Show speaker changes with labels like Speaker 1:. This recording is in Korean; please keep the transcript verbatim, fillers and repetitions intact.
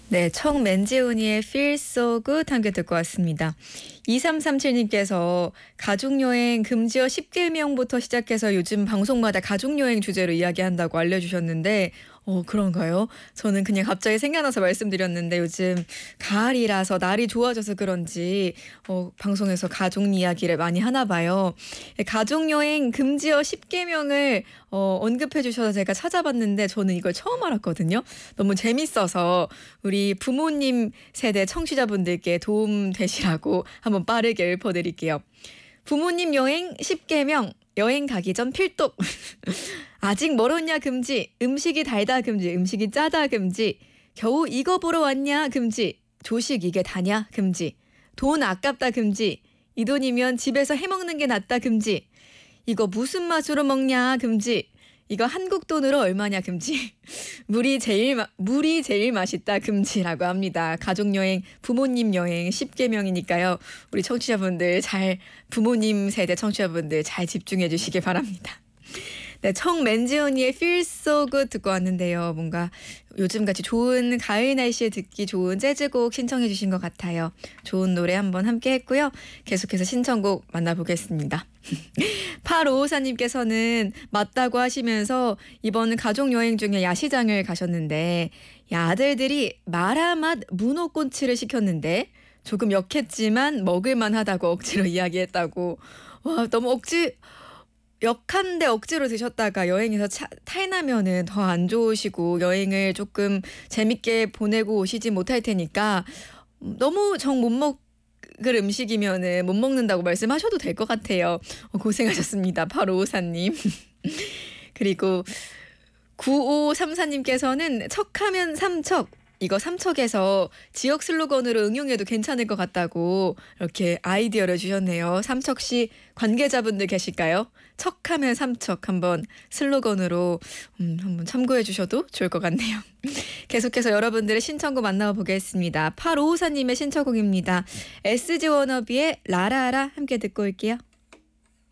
Speaker 1: 네, 청맨지훈이의 Feel So Good 함께 듣고 왔습니다. 이삼삼칠님께서 가족여행 금지어 십 계명부터 시작해서 요즘 방송마다 가족여행 주제로 이야기한다고 알려주셨는데 어 그런가요? 저는 그냥 갑자기 생각나서 말씀드렸는데 요즘 가을이라서 날이 좋아져서 그런지 어 방송에서 가족 이야기를 많이 하나 봐요. 가족여행 금지어 십 계명을 어 언급해 주셔서 제가 찾아봤는데 저는 이걸 처음 알았거든요. 너무 재밌어서 우리 부모님 세대 청취자분들께 도움 되시라고 한번 빠르게 읊어드릴게요. 부모님 여행 십 계명, 여행 가기 전 필독. 아직 멀었냐 금지, 음식이 달다 금지, 음식이 짜다 금지, 겨우 이거 보러 왔냐 금지, 조식 이게 다냐 금지, 돈 아깝다 금지, 이 돈이면 집에서 해먹는 게 낫다 금지, 이거 무슨 맛으로 먹냐 금지, 이거 한국 돈으로 얼마냐 금지, 물이 제일 마, 물이 제일 맛있다 금지라고 합니다. 가족여행, 부모님 여행 십 계명이니까요. 우리 청취자분들 잘, 부모님 세대 청취자분들 잘 집중해 주시기 바랍니다. 네, 청맨지훈이의 Feel So Good 듣고 왔는데요. 뭔가 요즘같이 좋은 가을 날씨에 듣기 좋은 재즈곡 신청해 주신 것 같아요. 좋은 노래 한번 함께 했고요. 계속해서 신청곡 만나보겠습니다. 팔오오사님께서는 맞다고 하시면서 이번 가족여행 중에 야시장을 가셨는데 야, 아들들이 마라맛 문어꼬치를 시켰는데 조금 역했지만 먹을만하다고 억지로 이야기했다고. 와, 너무 억지... 역한데 억지로 드셨다가 여행에서 차, 탈나면은 더 안 좋으시고 여행을 조금 재밌게 보내고 오시지 못할 테니까 너무 정 못 먹을 음식이면은 못 먹는다고 말씀하셔도 될 것 같아요. 어, 고생하셨습니다. 팔오오사님. 그리고 구오삼사님께서는 척하면 삼척. 이거 삼척에서 지역 슬로건으로 응용해도 괜찮을 것 같다고 이렇게 아이디어를 주셨네요. 삼척시 관계자분들 계실까요? 척하면 삼척 한번 슬로건으로 음, 한번 참고해 주셔도 좋을 것 같네요. 계속해서 여러분들의 신청곡 만나보겠습니다. 팔오오사님의 신청곡입니다. 에스지 워너비의 라라라 함께 듣고 올게요.